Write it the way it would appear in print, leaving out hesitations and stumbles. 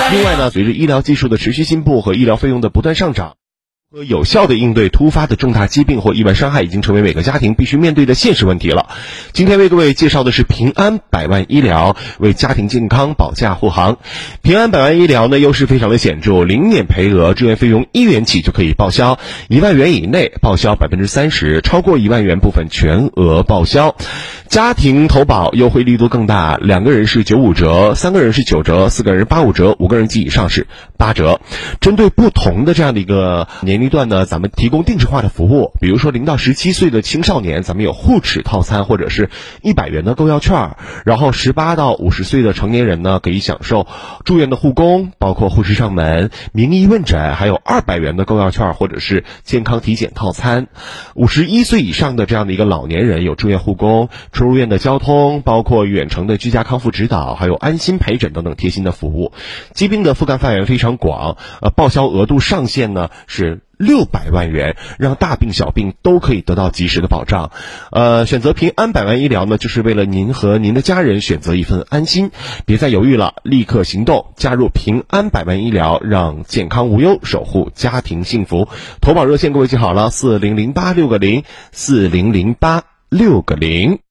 另外呢，随着医疗技术的持续进步和医疗费用的不断上涨，有效的应对突发的重大疾病或意外伤害已经成为每个家庭必须面对的现实问题了。今天为各位介绍的是平安百万医疗，为家庭健康保驾护航。平安百万医疗呢，优势非常的显著，0年赔额，住院费用1元起就可以报销，1万元以内报销30%，超过1万元部分全额报销。家庭投保优惠力度更大，2个人是95折，3个人是9折，4个人85折，5个人及以上是8折。针对不同的这样的一个年龄段呢，咱们提供定制化的服务，比如说0到17岁的青少年，咱们有护齿套餐或者是100元的购药券，然后18到50岁的成年人呢，可以享受住院的护工，包括护士上门、名医问诊，还有200元的购药券或者是健康体检套餐。51岁以上的这样的一个老年人，有住院护工、出入院的交通，包括远程的居家康复指导，还有安心陪诊等等贴心的服务。疾病的覆盖范围非常广，报销额度上限呢是600万元，让大病小病都可以得到及时的保障。选择平安百万医疗呢，就是为了您和您的家人选择一份安心。别再犹豫了，立刻行动，加入平安百万医疗，让健康无忧，守护家庭幸福。投保热线各位记好了，4008-6个0，4008-6个0。